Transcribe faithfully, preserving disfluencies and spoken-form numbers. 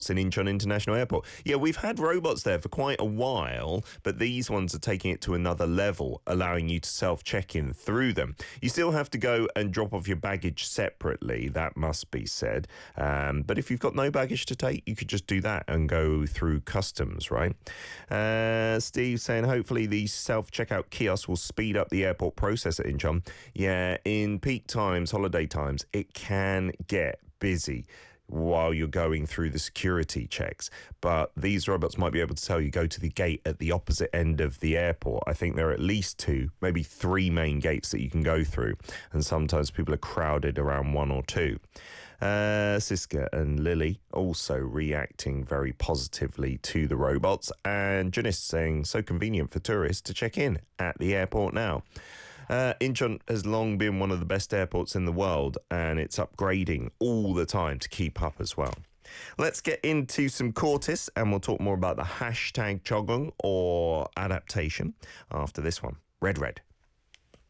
in Incheon International Airport. Yeah, we've had robots there for quite a while, but these ones are taking it to another level, allowing you to self-check-in through them. You still have to go and drop off your baggage separately, that must be said. Um, but if you've got no baggage to take, you could just do that and go through customs, right? Uh, Steve saying, hopefully these self-checkout kiosks will speed up the airport process at Incheon. Yeah, in peak times, holiday times, it can get busy while you're going through the security checks. But these robots might be able to tell you, go to the gate at the opposite end of the airport. I think there are at least two, maybe three main gates that you can go through. And sometimes people are crowded around one or two. Uh, Siska and Lily also reacting very positively to the robots. And Janice saying, so convenient for tourists to check in at the airport now. Uh, Incheon has long been one of the best airports in the world, and it's upgrading all the time to keep up as well. Let's get into some Cortis, and we'll talk more about the hashtag Chogung or adaptation after this one. Red Red.